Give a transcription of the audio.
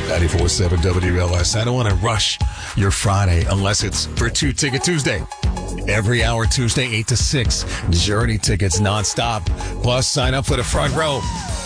94.7 WLS. I don't want to rush your Friday unless it's for Two Ticket Tuesday. Every hour Tuesday, 8 to 6. Journey tickets nonstop. Plus, sign up for the front row.